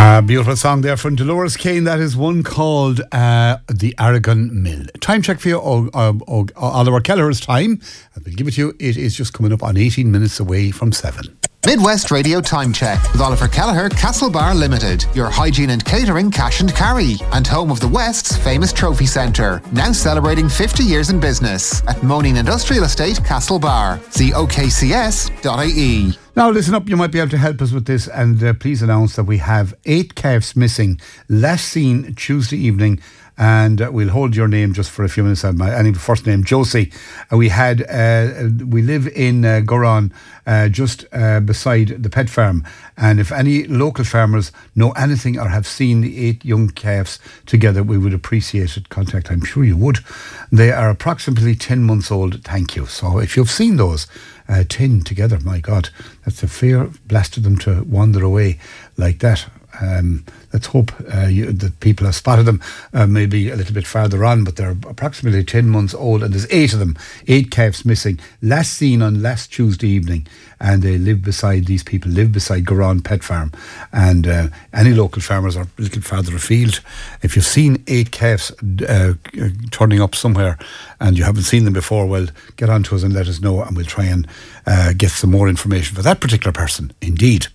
Beautiful song there from Dolores Kane. That is one called The Aragon Mill. Time check for you, Oliver Kelleher's time. We'll give it to you. It is just coming up on 18 minutes away from 7. Midwest Radio Time Check with Oliver Kelleher, Castlebar Limited, your hygiene and catering cash and carry, and home of the West's famous trophy centre, now celebrating 50 years in business at Moaning Industrial Estate, Castlebar. See okcs.ie. Now listen up, you might be able to help us with this, and please announce that we have 8 calves missing, last seen Tuesday evening, and we'll hold your name just for a few minutes. My first name Josie. We live in Goran, just beside the pet farm, and if any local farmers know anything or have seen the 8 young calves together, we would appreciate it. Contact, I'm sure you would. They are approximately 10 months old. Thank you. So if you've seen those 10 together, my God, that's a fair blast of them to wander away like that. Let's hope that people have spotted them maybe a little bit farther on, but they're approximately 10 months old, and there's 8 of them, 8 calves missing, last seen on last Tuesday evening, and they live beside Goran Pet Farm, and any local farmers are a little farther afield. If you've seen 8 calves turning up somewhere and you haven't seen them before, well, get on to us and let us know, and we'll try and get some more information for that particular person. Indeed.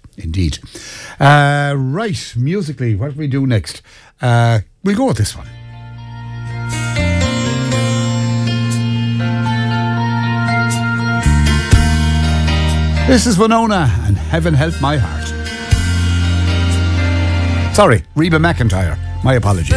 Right, musically, what do we do next? We'll go with this one. This is Winona and Heaven Help My Heart. Sorry, Reba McEntire. My apologies.